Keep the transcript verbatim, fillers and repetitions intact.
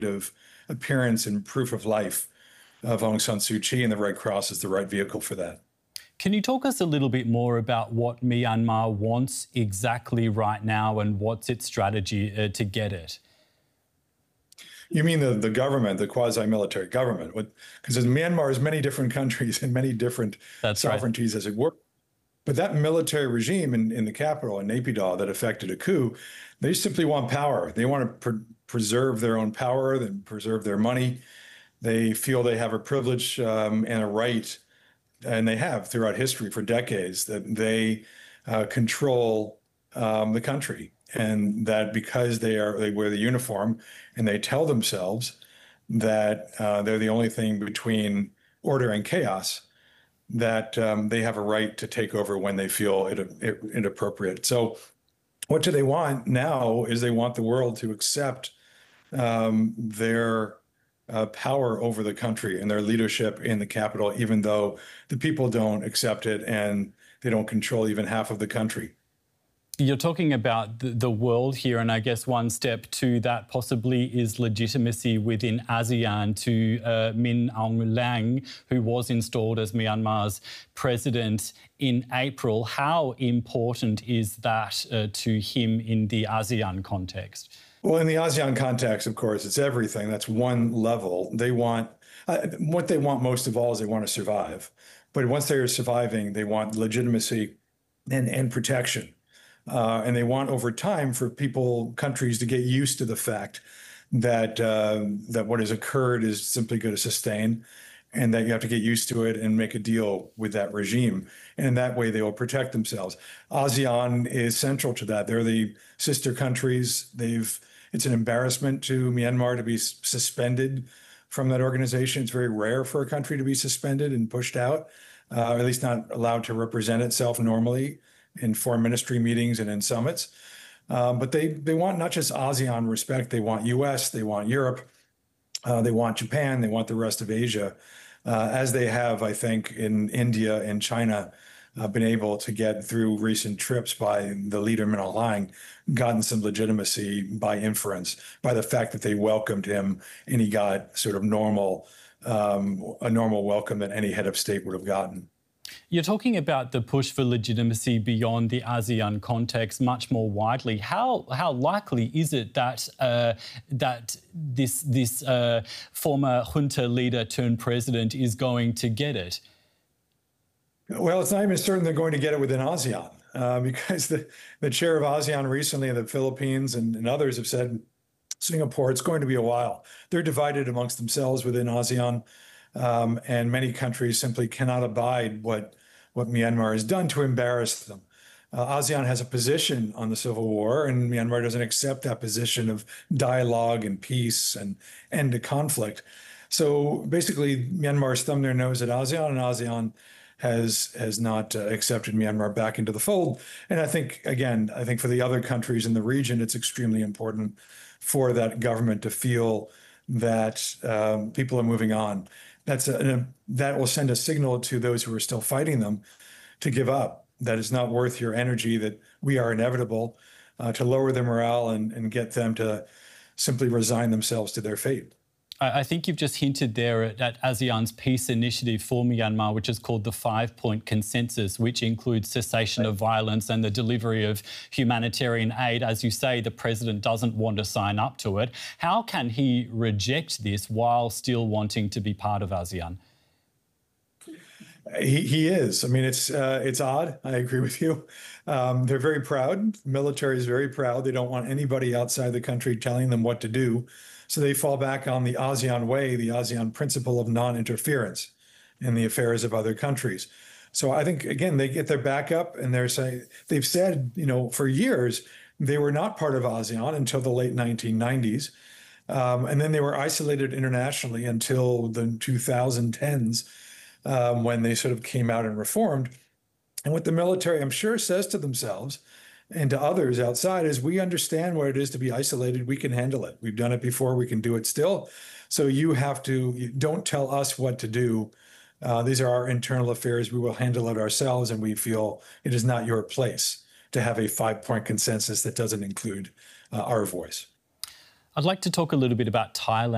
of appearance and proof of life of Aung San Suu Kyi, and the Red Cross is the right vehicle for that. Can you talk us a little bit more about what Myanmar wants exactly right now and what's its strategy uh, to get it? You mean the, the government, the quasi-military government? Because Myanmar has many different countries and many different That's sovereignties, right, as it were. But that military regime in, in the capital, in Naypyidaw, that effected a coup, they simply want power. They want to pre preserve their own power, and preserve their money. They feel they have a privilege um, and a right, and they have throughout history for decades, that they uh, control um, the country. And that because they are, they wear the uniform and they tell themselves that uh, they're the only thing between order and chaos, that um, they have a right to take over when they feel it, it, it appropriate. So what do they want now is they want the world to accept um, their uh, power over the country and their leadership in the capital, even though the people don't accept it and they don't control even half of the country. You're talking about the world here, and I guess one step to that possibly is legitimacy within ASEAN to uh, Min Aung Hlaing, who was installed as Myanmar's president in April. How important is that uh, to him in the ASEAN context? Well, in the ASEAN context, of course, it's everything. That's one level. They want, uh, what they want most of all is they want to survive. But once they are surviving, they want legitimacy and, and protection. Uh, and they want over time for people, countries to get used to the fact that uh, that what has occurred is simply going to sustain, and that you have to get used to it and make a deal with that regime. And in that way, they will protect themselves. ASEAN is central to that. They're the sister countries. They've it's an embarrassment to Myanmar to be suspended from that organization. It's very rare for a country to be suspended and pushed out, uh, or at least not allowed to represent itself normally in foreign ministry meetings and in summits. Um, but they they want not just ASEAN respect, they want U S, they want Europe, uh, they want Japan, they want the rest of Asia, uh, as they have, I think, in India and China, uh, been able to get through recent trips by the leader Min Aung Hlaing, gotten some legitimacy by inference, by the fact that they welcomed him and he got sort of normal, um, a normal welcome that any head of state would have gotten. You're talking about the push for legitimacy beyond the ASEAN context much more widely. How how likely is it that uh, that this this uh, former junta leader turned president is going to get it? Well, it's not even certain they're going to get it within ASEAN, uh, because the, the chair of ASEAN recently, the Philippines and, and others have said, Singapore, it's going to be a while. They're divided amongst themselves within ASEAN. Um, and many countries simply cannot abide what, what Myanmar has done to embarrass them. Uh, ASEAN has a position on the civil war, and Myanmar doesn't accept that position of dialogue and peace and end to conflict. So basically, Myanmar's thumbed their nose at ASEAN, and ASEAN has has not uh, accepted Myanmar back into the fold. And I think, again, I think for the other countries in the region, it's extremely important for that government to feel that um, people are moving on. That's a, a, that will send a signal to those who are still fighting them to give up, that it's not worth your energy, that we are inevitable, uh, to lower their morale and, and get them to simply resign themselves to their fate. I think you've just hinted there at, at ASEAN's peace initiative for Myanmar, which is called the Five-Point Consensus, which includes cessation of violence and the delivery of humanitarian aid. As you say, the president doesn't want to sign up to it. How can he reject this while still wanting to be part of ASEAN? He, he is. I mean, it's uh, it's odd. I agree with you. Um, they're very proud. The military is very proud. They don't want anybody outside the country telling them what to do. So they fall back on the ASEAN way, the ASEAN principle of non-interference in the affairs of other countries. So I think, again, they get their back up, and they're saying, they've said, you know, for years, they were not part of ASEAN until the late nineteen nineties. Um, and then they were isolated internationally until the twenty tens, um, when they sort of came out and reformed. And what the military, I'm sure, says to themselves and to others outside is, we understand what it is to be isolated. We can handle it. We've done it before. We can do it still. So you have to, you don't tell us what to do. Uh, these are our internal affairs. We will handle it ourselves. And we feel it is not your place to have a five-point consensus that doesn't include uh, our voice. I'd like to talk a little bit about Thailand.